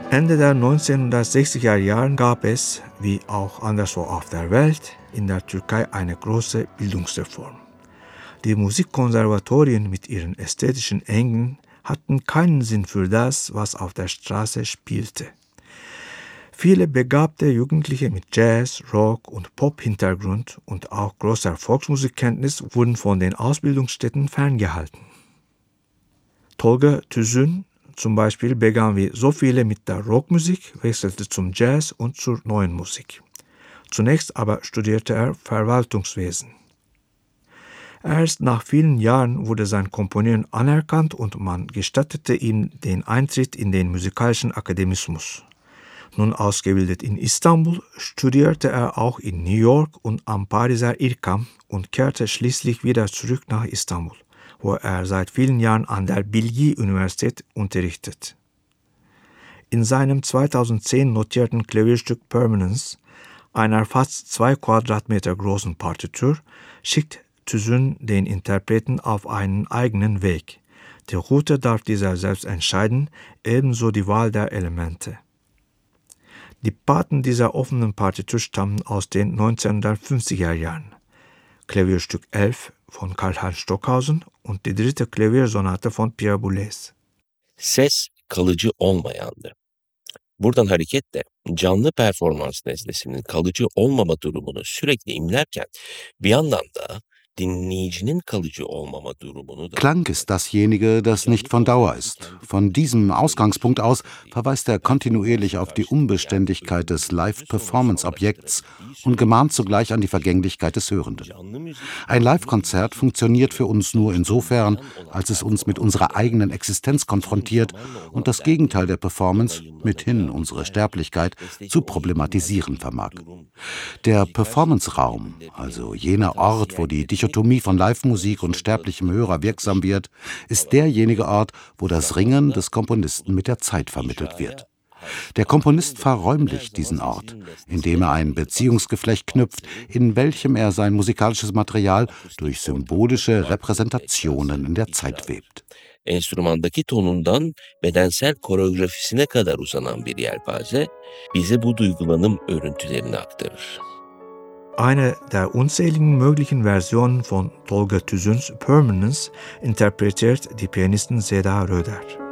Ende der 1960er Jahre gab es, wie auch anderswo auf der Welt, in der Türkei eine große Bildungsreform. Die Musikkonservatorien mit ihren ästhetischen Engen hatten keinen Sinn für das, was auf der Straße spielte. Viele begabte Jugendliche mit Jazz, Rock und Pop-Hintergrund und auch großer Volksmusikkenntnis wurden von den Ausbildungsstätten ferngehalten. Tolga Tüzün zum Beispiel begann wie so viele mit der Rockmusik, wechselte zum Jazz und zur neuen Musik. Zunächst aber studierte er Verwaltungswesen. Erst nach vielen Jahren wurde sein Komponieren anerkannt und man gestattete ihm den Eintritt in den musikalischen Akademismus. Nun ausgebildet in Istanbul, studierte er auch in New York und am Pariser IRCAM und kehrte schließlich wieder zurück nach Istanbul, wo er seit vielen Jahren an der Bilgi-Universität unterrichtet. In seinem 2010 notierten Klavierstück Permanence, einer fast 2 Quadratmeter großen Partitur, schickt Tüzün den Interpreten auf einen eigenen Weg. Die Route darf dieser selbst entscheiden, ebenso die Wahl der Elemente. Die Paten dieser offenen Partitur stammen aus den 1950er Jahren. Klavierstück 11 von Karlheinz Stockhausen und die 3. Klaviersonate von Pierre Boulez. Ses kalıcı olmayandı. Buradan hareketle canlı performans nesnesinin kalıcı olmama durumunu sürekli imlerken bir yandan da dinleyicinin kalıcı olmama durumunu da... Klang ist dasjenige, das nicht von Dauer ist. Von diesem Ausgangspunkt aus verweist er kontinuierlich auf die Unbeständigkeit des Live-Performance-Objekts und gemahnt zugleich an die Vergänglichkeit des Hörenden. Ein Live-Konzert funktioniert für uns nur insofern, als es uns mit unserer eigenen Existenz konfrontiert und das Gegenteil der Performance, mithin unsere Sterblichkeit, zu problematisieren vermag. Der Performance-Raum, also jener Ort, wo die Dichotomie von Live-Musik und sterblichem Hörer wirksam wird, ist derjenige Ort, wo das Ringen des Komponisten mit der Zeit vermittelt wird. Der Komponist verräumlicht diesen Ort, indem er ein Beziehungsgeflecht knüpft, in welchem er sein musikalisches Material durch symbolische Repräsentationen in der Zeit webt. Enstrümandaki tonundan bedensel koreografisine kadar uzanan bir yelpaze bize bu duygulanım örüntülerini aktarır. Eine der unzähligen möglichen Versionen von Tolga Tüzün's Permanence interpretiert die Pianistin Seda Röder.